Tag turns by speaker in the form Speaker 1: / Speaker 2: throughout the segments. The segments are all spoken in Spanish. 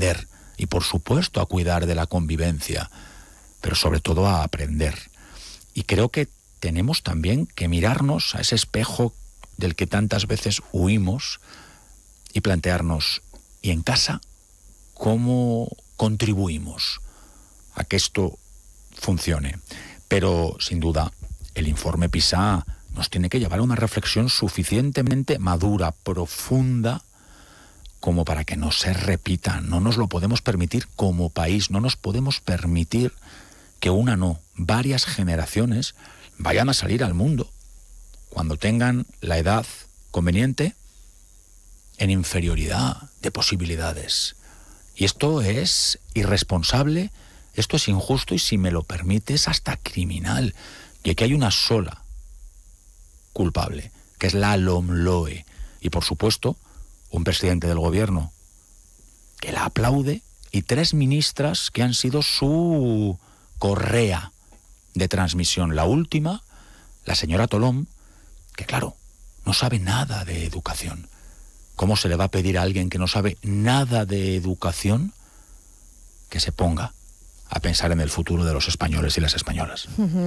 Speaker 1: aprender y, por supuesto, a cuidar de la convivencia, pero sobre todo a aprender. Y creo que tenemos también que mirarnos a ese espejo del que tantas veces huimos y plantearnos, ¿y en casa cómo contribuimos a que esto funcione? Pero, sin duda, el informe PISA nos tiene que llevar a una reflexión suficientemente madura, profunda, como para que no se repita. No nos lo podemos permitir como país, no nos podemos permitir que varias generaciones vayan a salir al mundo cuando tengan la edad conveniente en inferioridad de posibilidades. Y esto es irresponsable, esto es injusto y, si me lo permites, hasta criminal. Y aquí hay una sola culpable, que es la LOMLOE. Y, por supuesto, un presidente del gobierno que la aplaude y 3 ministras que han sido su correa de transmisión. La última, la señora Tolón, que claro, no sabe nada de educación. ¿Cómo se le va a pedir a alguien que no sabe nada de educación que se ponga a pensar en el futuro de los españoles y las españolas?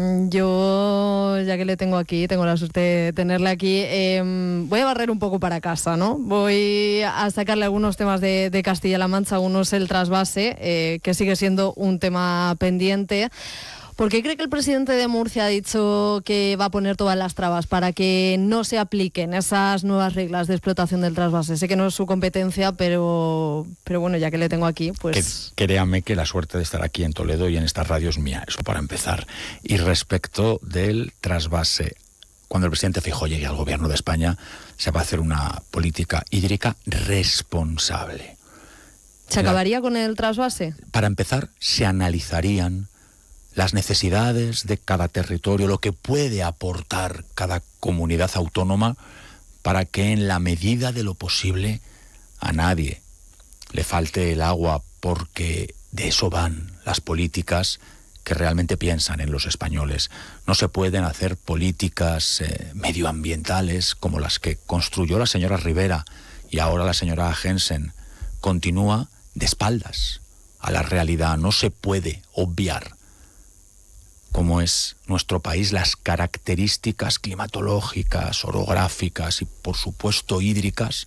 Speaker 2: Yo, ya que le tengo aquí, tengo la suerte de tenerle aquí, voy a barrer un poco para casa, ¿no? Voy a sacarle algunos temas de Castilla-La Mancha. Uno es el trasvase, que sigue siendo un tema pendiente. ¿Por qué cree que el presidente de Murcia ha dicho que va a poner todas las trabas para que no se apliquen esas nuevas reglas de explotación del trasvase? Sé que no es su competencia, pero bueno, ya que le tengo aquí, pues...
Speaker 1: Créame que la suerte de estar aquí en Toledo y en esta radio es mía, eso para empezar. Y respecto del trasvase, cuando el presidente Feijóo llegue al gobierno de España, se va a hacer una política hídrica responsable.
Speaker 2: ¿Se acabaría con el trasvase?
Speaker 1: Para empezar, se analizarían las necesidades de cada territorio, lo que puede aportar cada comunidad autónoma para que, en la medida de lo posible, a nadie le falte el agua, porque de eso van las políticas que realmente piensan en los españoles. No se pueden hacer políticas medioambientales como las que construyó la señora Rivera y ahora la señora Jensen. Continúa de espaldas a la realidad. No se puede obviar cómo es nuestro país, las características climatológicas, orográficas y, por supuesto, hídricas,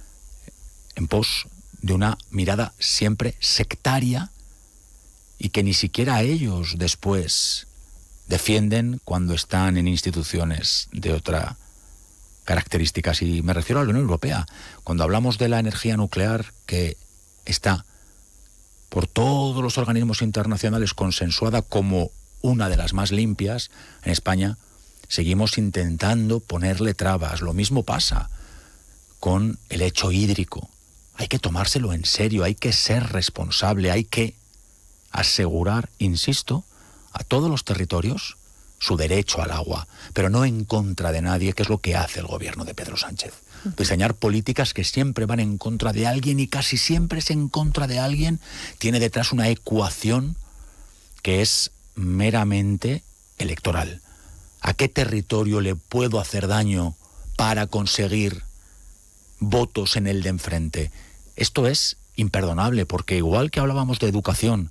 Speaker 1: en pos de una mirada siempre sectaria y que ni siquiera ellos después defienden cuando están en instituciones de otra características. Y me refiero a la Unión Europea. Cuando hablamos de la energía nuclear, que está por todos los organismos internacionales consensuada como una de las más limpias, en España seguimos intentando ponerle trabas. Lo mismo pasa con el hecho hídrico. Hay que tomárselo en serio, hay que ser responsable, hay que asegurar, insisto, a todos los territorios su derecho al agua, pero no en contra de nadie, que es lo que hace el gobierno de Pedro Sánchez. Diseñar políticas que siempre van en contra de alguien, y casi siempre es en contra de alguien, tiene detrás una ecuación que es meramente electoral. ¿A qué territorio le puedo hacer daño para conseguir votos en el de enfrente? Esto es imperdonable, porque igual que hablábamos de educación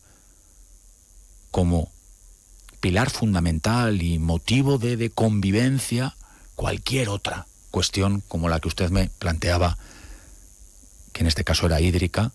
Speaker 1: como pilar fundamental y motivo de convivencia, cualquier otra cuestión como la que usted me planteaba, que en este caso era hídrica,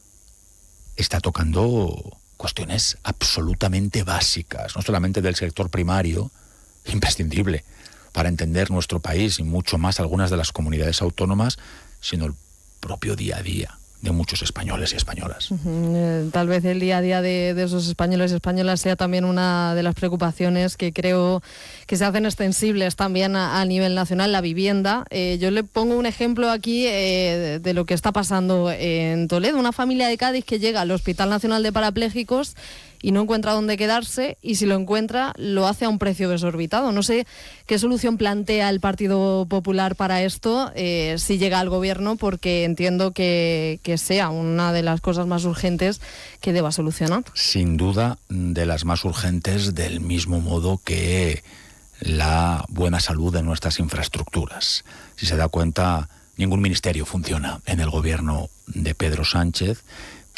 Speaker 1: está tocando cuestiones absolutamente básicas, no solamente del sector primario, imprescindible para entender nuestro país y mucho más algunas de las comunidades autónomas, sino el propio día a día de muchos españoles y españolas.
Speaker 2: Tal vez el día a día de esos españoles y españolas sea también una de las preocupaciones que creo que se hacen extensibles también a nivel nacional, la vivienda. Yo le pongo un ejemplo aquí de lo que está pasando en Toledo. Una familia de Cádiz que llega al Hospital Nacional de Parapléjicos y no encuentra dónde quedarse, y si lo encuentra lo hace a un precio desorbitado. No sé qué solución plantea el Partido Popular para esto, si llega al gobierno, porque entiendo que sea una de las cosas más urgentes que deba solucionar.
Speaker 1: Sin duda de las más urgentes, del mismo modo que la buena salud de nuestras infraestructuras. Si se da cuenta, ningún ministerio funciona en el gobierno de Pedro Sánchez,